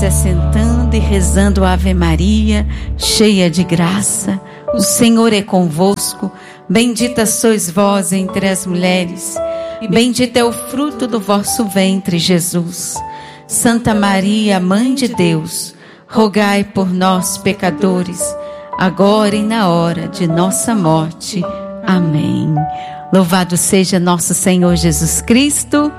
se assentando e rezando a Ave Maria, cheia de graça, o Senhor é convosco. Bendita sois vós entre as mulheres, e bendito é o fruto do vosso ventre, Jesus. Santa Maria, Mãe de Deus, rogai por nós, pecadores, agora e na hora de nossa morte. Amém. Louvado seja nosso Senhor Jesus Cristo.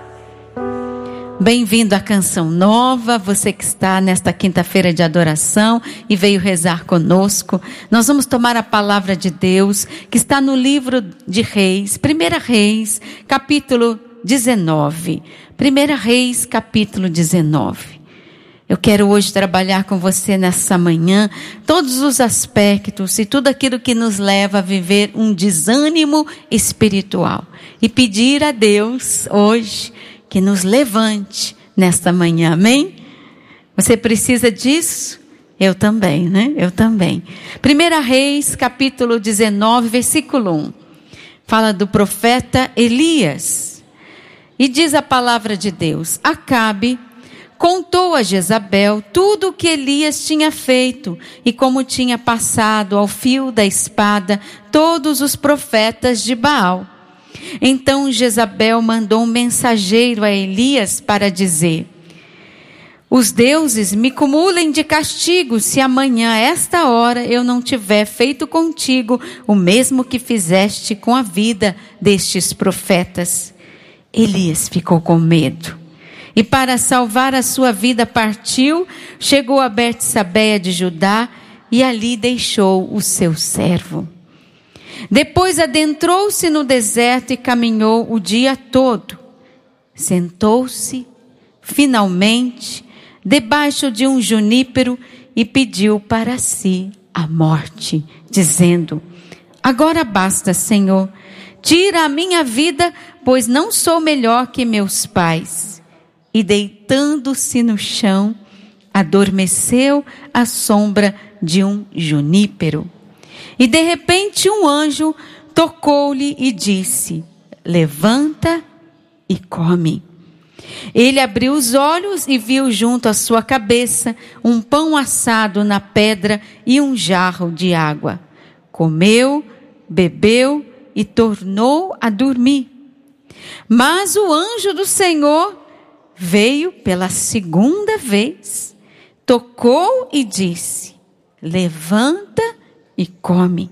Bem-vindo à Canção Nova, você que está nesta quinta-feira de adoração e veio rezar conosco. Nós vamos tomar a palavra de Deus, que está no livro de Reis, 1 Reis, capítulo 19. 1 Reis, capítulo 19. Eu quero hoje trabalhar com você nessa manhã todos os aspectos e tudo aquilo que nos leva a viver um desânimo espiritual. E pedir a Deus hoje que nos levante nesta manhã, amém? Você precisa disso? Eu também, né? Eu também. 1 Reis, capítulo 19, versículo 1. Fala do profeta Elias. E diz a palavra de Deus: Acabe contou a Jezabel tudo o que Elias tinha feito e como tinha passado ao fio da espada todos os profetas de Baal. Então Jezabel mandou um mensageiro a Elias para dizer: os deuses me cumulem de castigo se amanhã a esta hora eu não tiver feito contigo o mesmo que fizeste com a vida destes profetas. Elias ficou com medo e para salvar a sua vida partiu, chegou a Betsabeia de Judá e ali deixou o seu servo. Depois adentrou-se no deserto e caminhou o dia todo. Sentou-se, finalmente, debaixo de um junípero e pediu para si a morte, dizendo: agora basta, Senhor, tira a minha vida, pois não sou melhor que meus pais. E deitando-se no chão, adormeceu à sombra de um junípero. E de repente um anjo tocou-lhe e disse: levanta e come. Ele abriu os olhos e viu junto à sua cabeça um pão assado na pedra e um jarro de água. Comeu, bebeu e tornou a dormir. Mas o anjo do Senhor veio pela segunda vez, tocou e disse: levanta e come.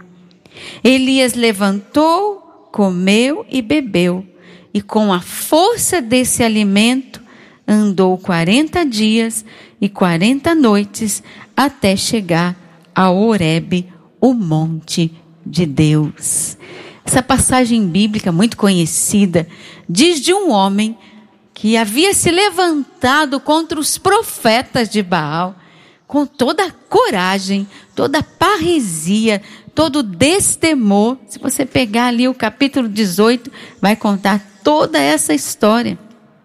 Elias levantou, comeu e bebeu, e com a força desse alimento andou 40 dias e 40 noites até chegar a Horebe, o monte de Deus. Essa passagem bíblica muito conhecida diz de um homem que havia se levantado contra os profetas de Baal, com toda a coragem, toda a parresia, todo o destemor. Se você pegar ali o capítulo 18, vai contar toda essa história.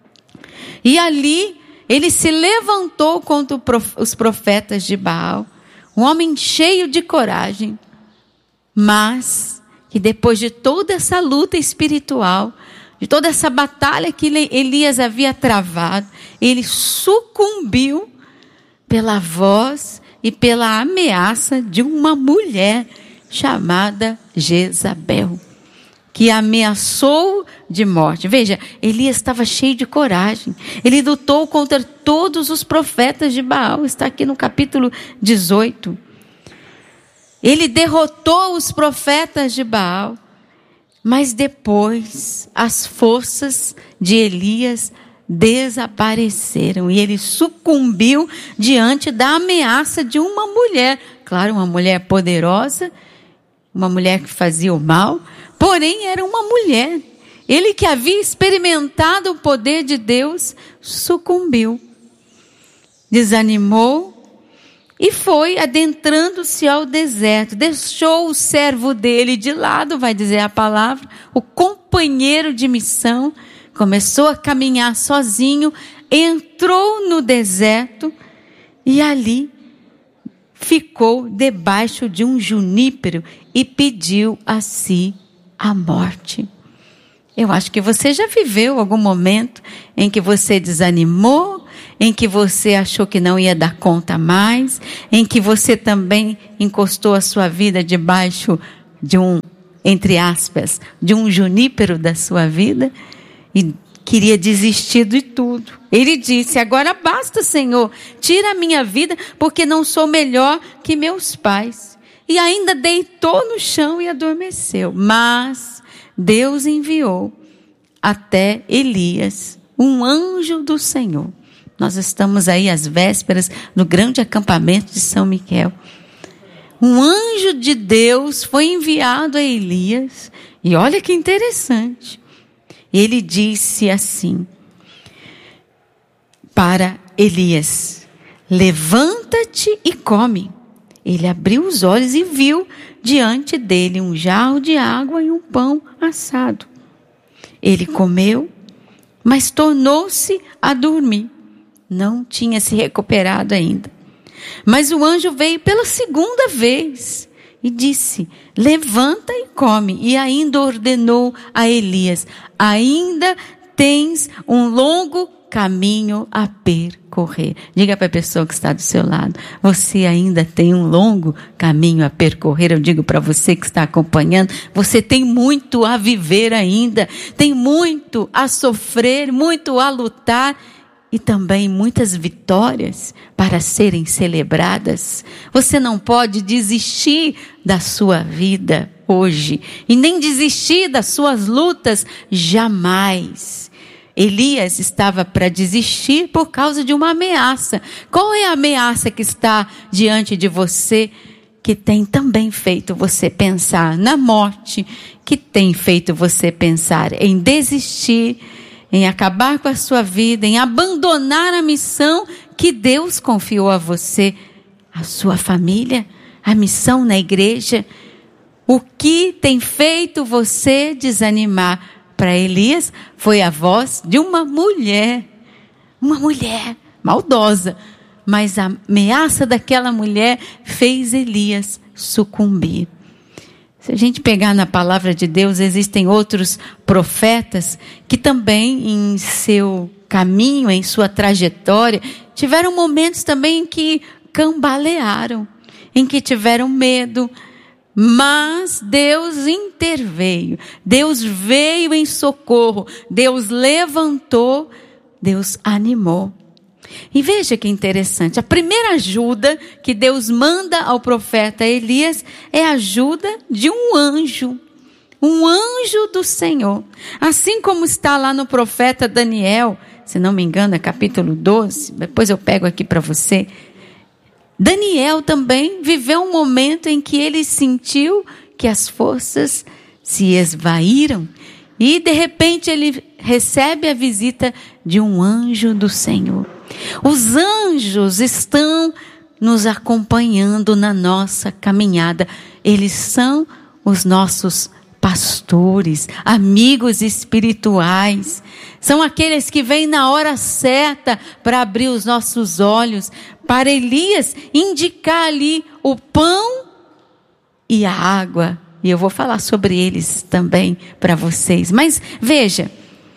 E ali, ele se levantou contra os profetas de Baal, um homem cheio de coragem, mas que depois de toda essa luta espiritual, de toda essa batalha que Elias havia travado, ele sucumbiu pela voz e pela ameaça de uma mulher chamada Jezabel, que ameaçou de morte. Veja, Elias estava cheio de coragem. Ele lutou contra todos os profetas de Baal. Está aqui no capítulo 18. Ele derrotou os profetas de Baal. Mas depois as forças de Elias desapareceram e ele sucumbiu diante da ameaça de uma mulher. Claro, uma mulher poderosa, uma mulher que fazia o mal, porém era uma mulher. Ele que havia experimentado o poder de Deus, sucumbiu, desanimou e foi adentrando-se ao deserto. Deixou o servo dele de lado, vai dizer a palavra, o companheiro de missão, começou a caminhar sozinho, entrou no deserto e ali ficou debaixo de um junípero e pediu a si a morte. Eu acho que você já viveu algum momento em que você desanimou, em que você achou que não ia dar conta mais, em que você também encostou a sua vida debaixo de um, entre aspas, de um junípero da sua vida e queria desistir de tudo. Ele disse: agora basta, Senhor, tira a minha vida, porque não sou melhor que meus pais. E ainda deitou no chão e adormeceu. Mas Deus enviou até Elias, um anjo do Senhor. Nós estamos aí às vésperas do grande acampamento de São Miguel. Um anjo de Deus foi enviado a Elias. E olha que interessante. Ele disse assim para Elias: levanta-te e come. Ele abriu os olhos e viu diante dele um jarro de água e um pão assado. Ele comeu, mas tornou-se a dormir. Não tinha se recuperado ainda. Mas o anjo veio pela segunda vez e disse: levanta e come. E ainda ordenou a Elias: ainda tens um longo caminho a percorrer. Diga para a pessoa que está do seu lado: você ainda tem um longo caminho a percorrer. Eu digo para você que está acompanhando: você tem muito a viver ainda, tem muito a sofrer, muito a lutar e também muitas vitórias para serem celebradas. Você não pode desistir da sua vida hoje e nem desistir das suas lutas jamais. Elias estava para desistir por causa de uma ameaça. Qual é a ameaça que está diante de você, que tem também feito você pensar na morte, que tem feito você pensar em desistir, em acabar com a sua vida, em abandonar a missão que Deus confiou a você, a sua família, a missão na igreja? O que tem feito você desanimar? Para Elias foi a voz de uma mulher maldosa, mas a ameaça daquela mulher fez Elias sucumbir. Se a gente pegar na palavra de Deus, existem outros profetas que também em seu caminho, em sua trajetória, tiveram momentos também em que cambalearam, em que tiveram medo. Mas Deus interveio, Deus veio em socorro, Deus levantou, Deus animou. E veja que interessante, a primeira ajuda que Deus manda ao profeta Elias é a ajuda de um anjo do Senhor. Assim como está lá no profeta Daniel, se não me engano é capítulo 12, depois eu pego aqui para você. Daniel também viveu um momento em que ele sentiu que as forças se esvaíram e de repente ele recebe a visita de um anjo do Senhor. Os anjos estão nos acompanhando na nossa caminhada. Eles são os nossos pastores, amigos espirituais. São aqueles que vêm na hora certa para abrir os nossos olhos, para Elias indicar ali o pão e a água. E eu vou falar sobre eles também para vocês. Mas veja,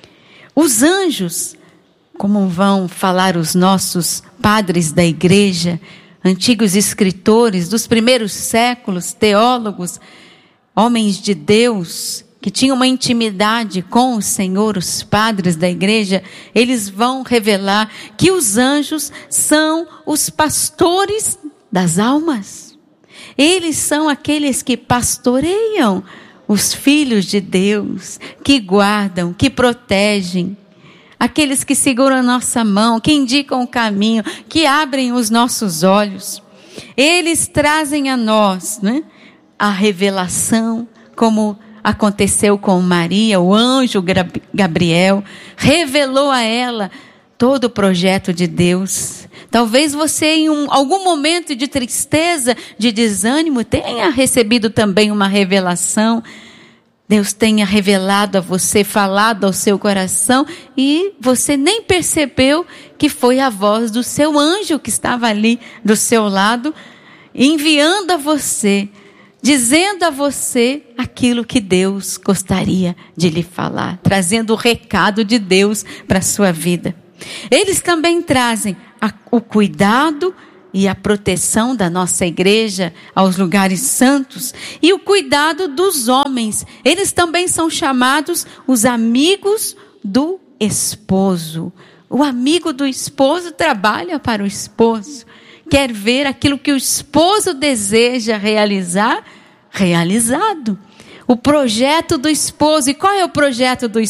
os anjos, como vão falar os nossos padres da igreja, antigos escritores dos primeiros séculos, teólogos, homens de Deus, que tinham uma intimidade com o Senhor, os padres da igreja, eles vão revelar que os anjos são os pastores das almas. Eles são aqueles que pastoreiam os filhos de Deus, que guardam, que protegem, aqueles que seguram a nossa mão, que indicam o caminho, que abrem os nossos olhos. Eles trazem a nós, né, a revelação, como aconteceu com Maria, o anjo Gabriel revelou a ela todo o projeto de Deus. Talvez você em algum momento de tristeza, de desânimo, tenha recebido também uma revelação. Deus tenha revelado a você, falado ao seu coração e você nem percebeu que foi a voz do seu anjo que estava ali do seu lado, enviando a você, dizendo a você aquilo que Deus gostaria de lhe falar, trazendo o recado de Deus para a sua vida. Eles também trazem o cuidado e a proteção da nossa igreja aos lugares santos e o cuidado dos homens. Eles também são chamados os amigos do esposo. O amigo do esposo trabalha para o esposo. Quer ver aquilo que o esposo deseja realizar? Realizado. O projeto do esposo. E qual é o projeto do